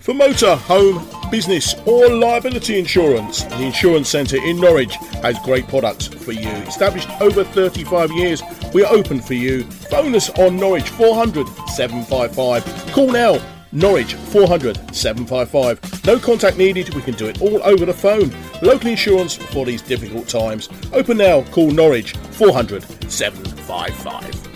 For motor, home, business or liability insurance, the Insurance Centre in Norwich has great products for you. Established over 35 years, we are open for you. Phone us on Norwich 400 755. Call now, Norwich 400 755. No contact needed, we can do it all over the phone. Local insurance for these difficult times. Open now, call Norwich 400 755.